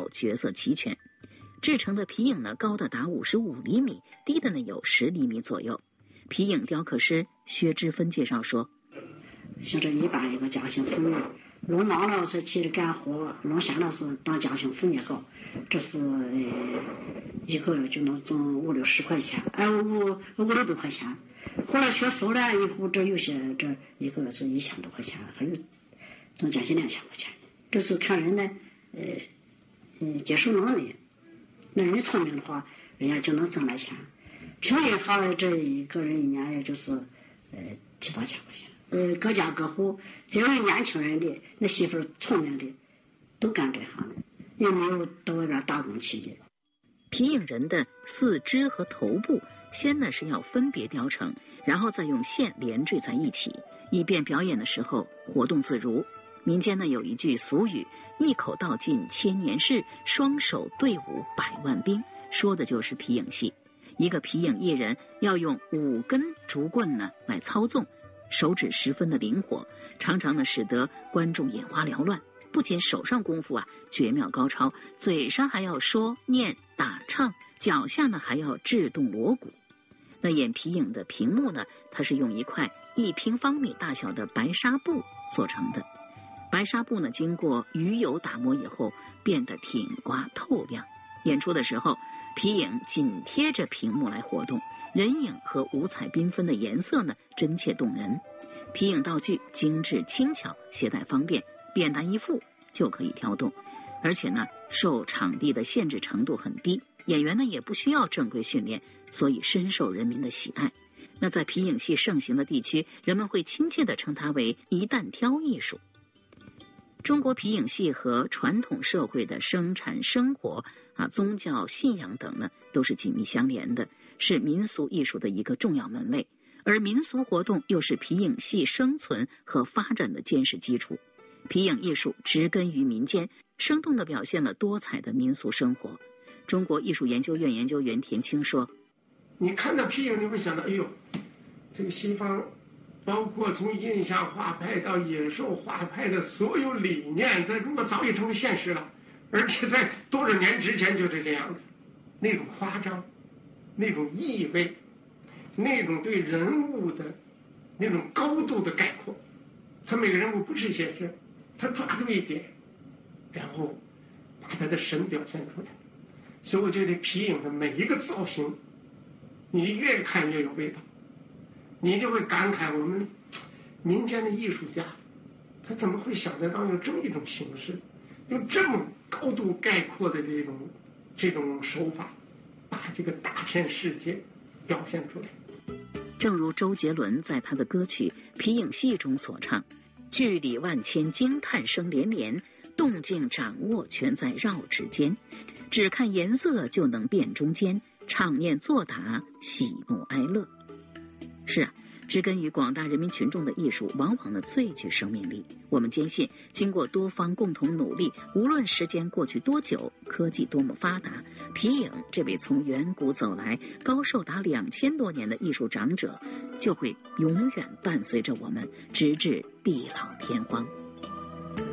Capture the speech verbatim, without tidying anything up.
角色齐全。制成的皮影呢，高的达五十五厘米，低的呢有十厘米左右。皮影雕刻师薛之芬介绍说， 像这一般一个家庭妇女弄忙了是去干活，弄闲了是当家庭妇女搞，这是呃一个月就能挣五六十块钱，哎五五六百块钱。后来学熟了以后，这有些这一个月是一千多块钱，还有挣将近两千块钱。这是看人的呃嗯接受能力。那人聪明的话，人家就能挣来钱。平均下来，这一个人一年也就是呃七八千块钱。呃，各家各户，只要是年轻人的，那媳妇聪明的，都干这行的，也没有到外边打工去的。 皮影人的四肢和头部，先呢是要分别雕成，然后再用线连缀在一起，以便表演的时候活动自如。民间呢有一句俗语，一口道尽千年事，双手对舞百万兵，说的就是皮影戏。一个皮影艺人要用五根竹棍呢来操纵，手指十分的灵活，常常呢使得观众眼花缭乱。不仅手上功夫啊绝妙高超，嘴上还要说念打唱，脚下呢还要制动锣鼓。那演皮影的屏幕呢，它是用一块一平方米大小的白纱布做成的。白纱布呢，经过鱼油打磨以后，变得挺刮透亮。演出的时候，皮影紧贴着屏幕来活动，人影和五彩缤纷的颜色呢，真切动人。皮影道具精致轻巧，携带方便，便当一副就可以调动，而且呢，受场地的限制程度很低，演员呢也不需要正规训练，所以深受人民的喜爱。那在皮影戏盛行的地区，人们会亲切地称它为一担挑艺术。中国皮影戏和传统社会的生产生活啊、宗教信仰等呢，都是紧密相连的，是民俗艺术的一个重要门类。而民俗活动又是皮影戏生存和发展的坚实基础。皮影艺术植根于民间，生动地表现了多彩的民俗生活。中国艺术研究院研究员田青说：“ 你看到皮影，你会想到，哎呦，这个西方。”包括从印象画派到野兽画派的所有理念，在中国早已成为现实了，而且在多少年之前就是这样的。那种夸张，那种意味，那种对人物的那种高度的概括，他每个人物不是写实，他抓住一点，然后把他的神表现出来。所以我觉得皮影的每一个造型，你越看越有味道。你就会感慨，我们民间的艺术家，他怎么会想得到用这么一种形式，用这么高度概括的这种这种手法，把这个大千世界表现出来。 正如周杰伦在他的歌曲《皮影戏》中所唱：“剧里万千惊叹声连连，动静掌握全在绕指间，只看颜色就能辨中间，场面作答喜怒哀乐。”是啊，植根于广大人民群众的艺术往往呢最具生命力。我们坚信，经过多方共同努力，无论时间过去多久，科技多么发达，皮影这位从远古走来高寿达两千多年的艺术长者，就会永远伴随着我们，直至地老天荒。